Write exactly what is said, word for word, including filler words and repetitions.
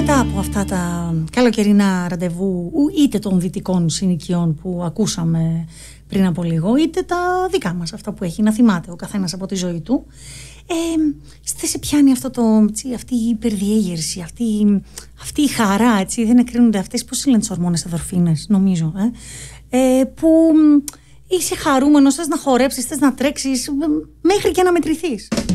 μετά από αυτά τα καλοκαιρινά ραντεβού είτε των δυτικών συνοικιών που ακούσαμε πριν από λίγο, είτε τα δικά μας, αυτά που έχει να θυμάται ο καθένας από τη ζωή του, ε, δεν σε πιάνει αυτό το, έτσι, αυτή η υπερδιέγερση, αυτή, αυτή η χαρά, έτσι, δεν εκρίνονται αυτές, πώς λένε τις ορμόνες, ενδορφίνες, νομίζω, ε, ε, που είσαι χαρούμενος, θες να χορέψεις, θες να τρέξεις, μέχρι και να μετρηθείς.